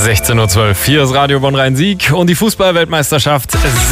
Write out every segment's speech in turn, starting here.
16:12 Uhr. Hier ist Radio Bonn-Rhein-Sieg und die Fußball-Weltmeisterschaft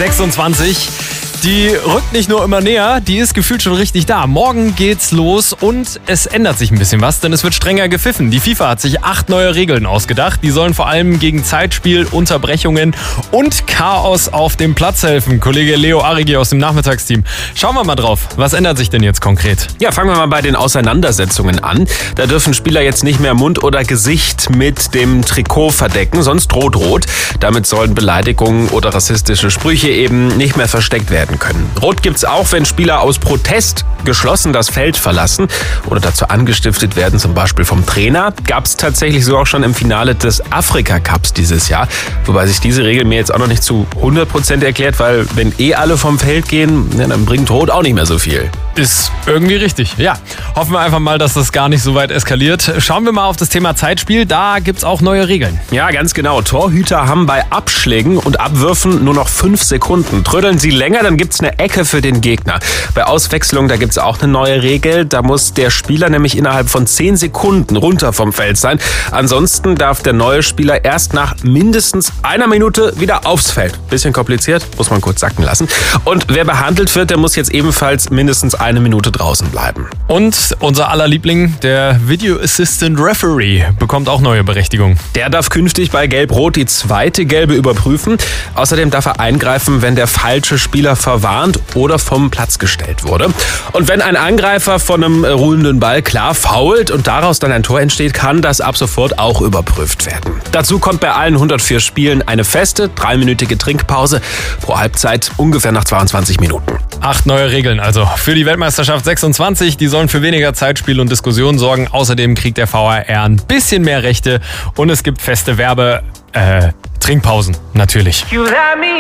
26. Die rückt nicht nur immer näher, die ist gefühlt schon richtig da. Morgen geht's los und es ändert sich ein bisschen was, denn es wird strenger gepfiffen. Die FIFA hat sich 8 neue Regeln ausgedacht. Die sollen vor allem gegen Zeitspiel, Unterbrechungen und Chaos auf dem Platz helfen. Kollege Leo Arrigi aus dem Nachmittagsteam. Schauen wir mal drauf. Was ändert sich denn jetzt konkret? Ja, fangen wir mal bei den Auseinandersetzungen an. Da dürfen Spieler jetzt nicht mehr Mund oder Gesicht mit dem Trikot verdecken, sonst droht Rot. Damit sollen Beleidigungen oder rassistische Sprüche eben nicht mehr versteckt werden können. Rot gibt's auch, wenn Spieler aus Protest geschlossen das Feld verlassen oder dazu angestiftet werden, zum Beispiel vom Trainer. Gab's tatsächlich so auch schon im Finale des Afrika-Cups dieses Jahr. Wobei sich diese Regel mir jetzt auch noch nicht zu 100% erklärt, weil wenn alle vom Feld gehen, ja, dann bringt Rot auch nicht mehr so viel. Ist irgendwie richtig, ja. Hoffen wir einfach mal, dass das gar nicht so weit eskaliert. Schauen wir mal auf das Thema Zeitspiel. Da gibt's auch neue Regeln. Ja, ganz genau. Torhüter haben bei Abschlägen und Abwürfen nur noch 5 Sekunden. Trödeln sie länger, dann gibt's eine Ecke für den Gegner. Bei Auswechslung, da gibt's auch eine neue Regel. Da muss der Spieler nämlich innerhalb von 10 Sekunden runter vom Feld sein. Ansonsten darf der neue Spieler erst nach mindestens 1 Minute wieder aufs Feld. Bisschen kompliziert, muss man kurz sacken lassen. Und wer behandelt wird, der muss jetzt ebenfalls mindestens 1 Minute draußen bleiben. Und unser aller Liebling, der Video Assistant Referee, bekommt auch neue Berechtigung. Der darf künftig bei Gelb-Rot die zweite Gelbe überprüfen. Außerdem darf er eingreifen, wenn der falsche Spieler verwarnt oder vom Platz gestellt wurde. Und wenn ein Angreifer von einem ruhenden Ball klar foult und daraus dann ein Tor entsteht, kann das ab sofort auch überprüft werden. Dazu kommt bei allen 104 Spielen eine feste 3-minütige Trinkpause pro Halbzeit, ungefähr nach 22 Minuten. 8 neue Regeln also für die Weltmeisterschaft 26. Die sollen für weniger Zeitspiel und Diskussion sorgen. Außerdem kriegt der VAR ein bisschen mehr Rechte und es gibt feste Trinkpausen natürlich.